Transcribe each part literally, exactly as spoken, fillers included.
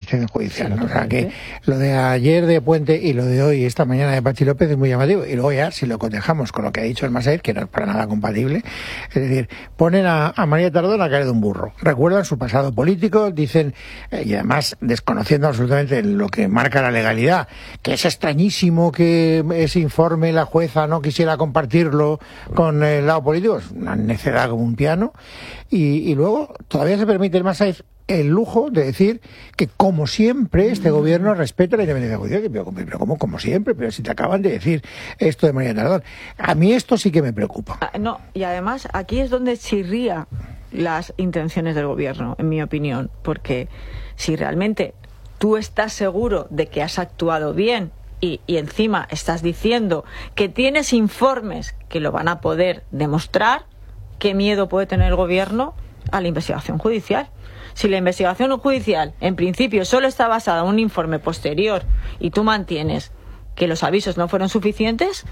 investigación judicial, ¿no? O sea que lo de ayer de Puente y lo de hoy, esta mañana de Pachi López, es muy llamativo. Y luego ya, si lo cotejamos con lo que ha dicho el Massaed, que no es para nada compatible, es decir, ponen a, a María Tardón a caer de un burro. Recuerdan su pasado político, dicen, eh, y además desconociendo absolutamente lo que marca la legalidad, que es extrañísimo que ese informe la jueza no quisiera compartirlo con el lado político, es una necedad como un piano. Y, y luego todavía se permite el Massaed el lujo de decir que, como siempre, este gobierno respeta la independencia judicial. Pero, pero ¿cómo? Como siempre, pero si te acaban de decir esto de María Tardón. A mí esto sí que me preocupa. Ah, no, y además aquí es donde chirría las intenciones del gobierno, en mi opinión, porque si realmente tú estás seguro de que has actuado bien y, y encima estás diciendo que tienes informes que lo van a poder demostrar, ¿qué miedo puede tener el gobierno a la investigación judicial? Si la investigación judicial, en principio, solo está basada en un informe posterior y tú mantienes que los avisos no fueron suficientes,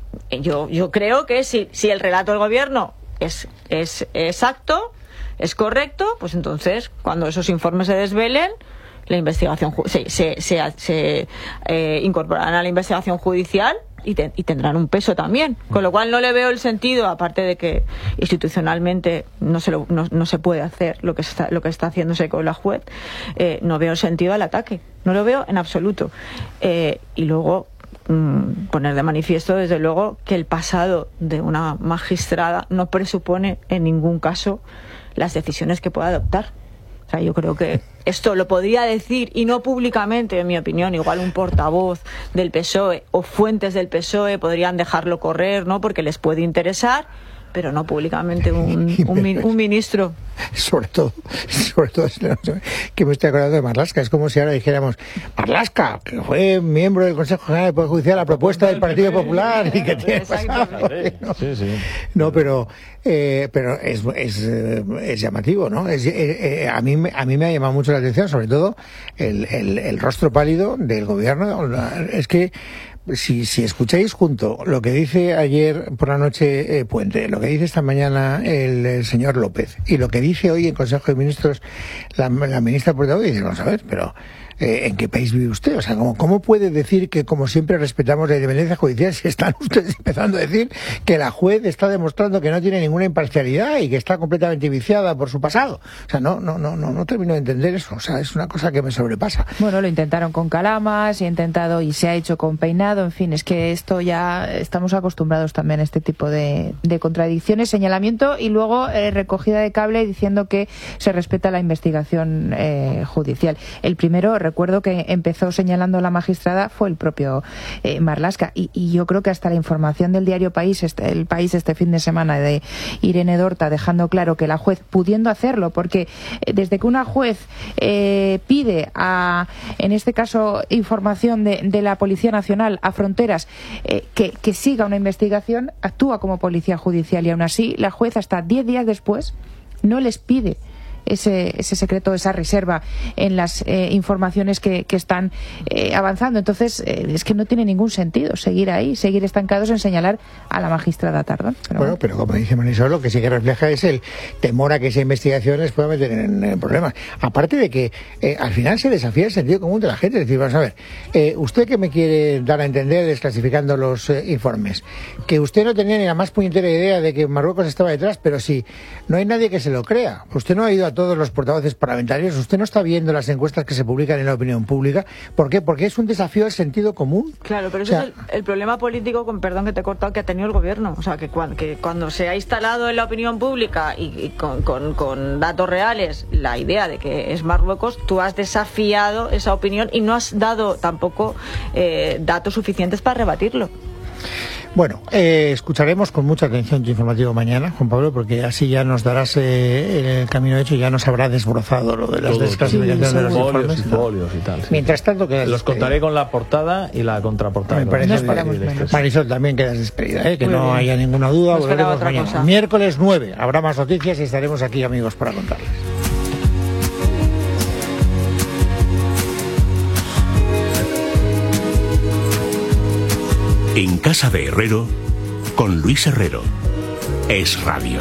yo, yo creo que si, si el relato del gobierno es, es exacto, es correcto, pues entonces, cuando esos informes se desvelen, la investigación se, se, se, se eh, incorporarán a la investigación judicial y, te, y tendrán un peso también, con lo cual no le veo el sentido, aparte de que institucionalmente no se lo, no, no se puede hacer lo que está lo que está haciéndose con la juez, eh, no veo el sentido al ataque, no lo veo en absoluto. Eh, y luego mmm, poner de manifiesto, desde luego, que el pasado de una magistrada no presupone en ningún caso las decisiones que pueda adoptar. O sea, yo creo que esto lo podría decir, y no públicamente, en mi opinión, igual un portavoz del P S O E o fuentes del P S O E podrían dejarlo correr, ¿no? Porque les puede interesar, pero no públicamente un, un, un ministro. Sobre todo, sobre todo, que me estoy acordando de Marlaska. Es como si ahora dijéramos, Marlaska, que fue miembro del Consejo General del Poder Judicial a propuesta del Partido Popular y que tiene pasado. No, sí, sí. No, pero eh, pero es, es, es llamativo, ¿no? Es, eh, eh, a mí a mí me ha llamado mucho la atención, sobre todo el, el, el rostro pálido del gobierno. Es que Si, si escucháis junto lo que dice ayer por la noche eh, Puente, lo que dice esta mañana el, el señor López y lo que dice hoy en Consejo de Ministros la, la ministra portavoz, dice, vamos a ver, pero eh, ¿en qué país vive usted? O sea, ¿cómo, ¿cómo puede decir que, como siempre, respetamos la independencia judicial si están ustedes empezando a decir que la juez está demostrando que no tiene ninguna imparcialidad y que está completamente viciada por su pasado? O sea, no, no, no, no, no termino de entender eso. O sea, es una cosa que me sobrepasa. Bueno, lo intentaron con Calamas, y ha intentado y se ha hecho con Peinado. En fin, es que esto ya estamos acostumbrados también a este tipo de, de contradicciones, señalamiento y luego eh, recogida de cable diciendo que se respeta la investigación eh, judicial. El primero, recuerdo que empezó señalando a la magistrada, fue el propio eh, Marlaska y, y yo creo que hasta la información del diario País, este, el País este fin de semana de Irene Dorta, dejando claro que la juez, pudiendo hacerlo, porque eh, desde que una juez eh, pide a, en este caso, información de, de la Policía Nacional a Fronteras, eh, que, que siga una investigación, actúa como policía judicial y aún así la juez hasta diez días después no les pide ese, ese secreto, esa reserva en las eh, informaciones que, que están eh, avanzando. Entonces, eh, es que no tiene ningún sentido seguir ahí, seguir estancados en señalar a la magistrada Tardón. Pero bueno, bueno, pero como dice Marisol, lo que sí que refleja es el temor a que esa investigación les pueda meter en, en problemas. Aparte de que eh, al final se desafía el sentido común de la gente. Es decir, vamos a ver, eh, usted que me quiere dar a entender desclasificando los eh, informes, que usted no tenía ni la más puñetera idea de que Marruecos estaba detrás, pero sí, no hay nadie que se lo crea. Usted no ha ido a todos los portavoces parlamentarios, usted no está viendo las encuestas que se publican en la opinión pública. ¿Por qué? Porque es un desafío al sentido común. Claro, pero o sea, ese es el, el problema político, con perdón que te he cortado, que ha tenido el gobierno. O sea, que cuando, que cuando se ha instalado en la opinión pública y, y con, con, con datos reales la idea de que es Marruecos, tú has desafiado esa opinión y no has dado tampoco eh, datos suficientes para rebatirlo. Bueno, eh, escucharemos con mucha atención tu informativo mañana, Juan Pablo, porque así ya nos darás eh, el camino hecho y ya nos habrá desbrozado lo de las Todo, desclasificaciones sí, de los folios informes. y folios y tal. Sí. Mientras tanto, quedas los despedida. contaré con la portada y la contraportada. Me parece no Marisol, también quedas despedida, ¿eh? Que Muy no bien. haya ninguna duda. Nos volveremos mañana. Cosa. Miércoles nueve, habrá más noticias y estaremos aquí, amigos, para contarles. En Casa de Herrero, con Luis Herrero. Es Radio.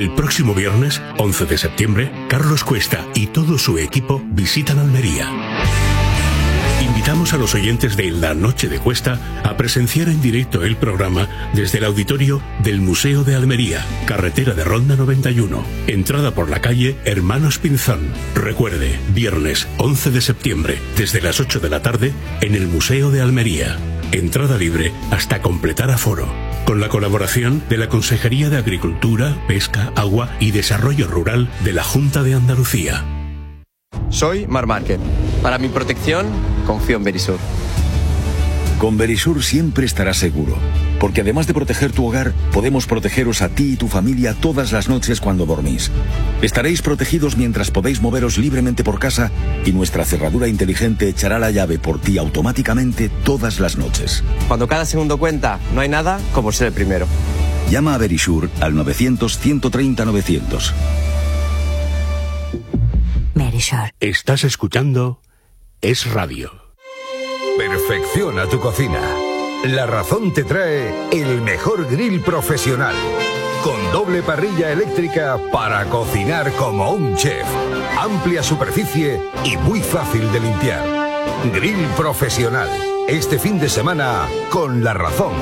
El próximo viernes, once de septiembre, Carlos Cuesta y todo su equipo visitan Almería. Invitamos a los oyentes de La Noche de Cuesta a presenciar en directo el programa desde el auditorio del Museo de Almería, carretera de Ronda noventa y uno, entrada por la calle Hermanos Pinzón. Recuerde, viernes once de septiembre, desde las ocho de la tarde, en el Museo de Almería. Entrada libre hasta completar aforo. Con la colaboración de la Consejería de Agricultura, Pesca, Agua y Desarrollo Rural de la Junta de Andalucía. Soy Mar Márquez. Para mi protección, confío en Verisur. Con Verisur siempre estarás seguro, porque además de proteger tu hogar, podemos protegeros a ti y tu familia todas las noches cuando dormís. Estaréis protegidos mientras podéis moveros libremente por casa y nuestra cerradura inteligente echará la llave por ti automáticamente todas las noches. Cuando cada segundo cuenta, no hay nada como ser el primero. Llama a Verisur al novecientos, ciento treinta, novecientos. Verisur. Estás escuchando Es Radio. Perfecciona tu cocina. La Razón te trae el mejor grill profesional, con doble parrilla eléctrica para cocinar como un chef. Amplia superficie y muy fácil de limpiar. Grill profesional. Este fin de semana con La Razón.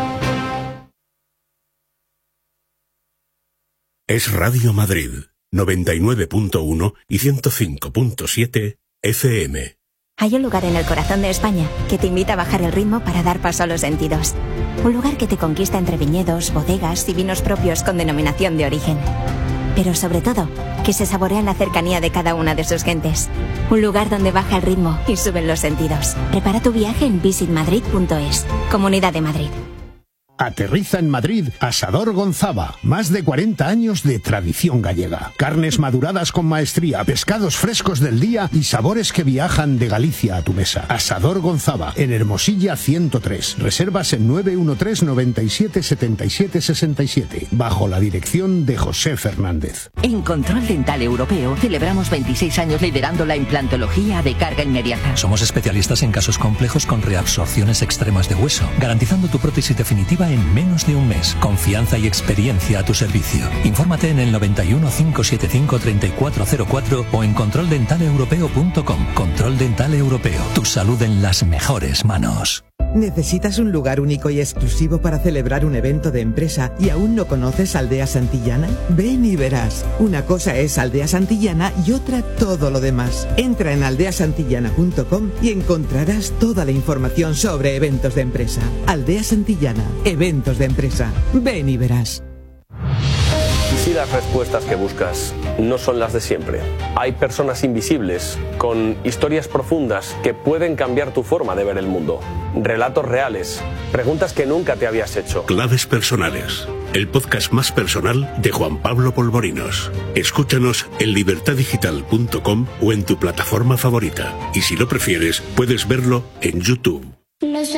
Es Radio Madrid, noventa y nueve punto uno y ciento cinco punto siete F M. Hay un lugar en el corazón de España que te invita a bajar el ritmo para dar paso a los sentidos. Un lugar que te conquista entre viñedos, bodegas y vinos propios con denominación de origen. Pero sobre todo, que se saborea en la cercanía de cada una de sus gentes. Un lugar donde baja el ritmo y suben los sentidos. Prepara tu viaje en visit madrid punto es. Comunidad de Madrid. Aterriza en Madrid Asador Gonzava. Más de cuarenta años de tradición gallega. Carnes maduradas con maestría, pescados frescos del día y sabores que viajan de Galicia a tu mesa. Asador Gonzava, en Hermosilla ciento tres. Reservas en nueve uno tres, noventa y siete, setenta y siete, sesenta y siete. Bajo la dirección de José Fernández. En Control Dental Europeo celebramos veintiséis años liderando la implantología de carga inmediata. Somos especialistas en casos complejos con reabsorciones extremas de hueso, garantizando tu prótesis definitiva en menos de un mes. Confianza y experiencia a tu servicio. Infórmate en el noventa y uno, cinco setenta y cinco, treinta y cuatro cero cuatro o en control dental europeo punto com. Control Dental Europeo. Tu salud en las mejores manos. ¿Necesitas un lugar único y exclusivo para celebrar un evento de empresa y aún no conoces Aldea Santillana? Ven y verás. Una cosa es Aldea Santillana y otra todo lo demás. Entra en aldea santillana punto com y encontrarás toda la información sobre eventos de empresa. Aldea Santillana, eventos de empresa. Ven y verás. ¿Y si las respuestas que buscas no son las de siempre? Hay personas invisibles, con historias profundas que pueden cambiar tu forma de ver el mundo. Relatos reales, preguntas que nunca te habías hecho. Claves personales, el podcast más personal de Juan Pablo Polvorinos. Escúchanos en libertad digital punto com o en tu plataforma favorita. Y si lo prefieres, puedes verlo en YouTube.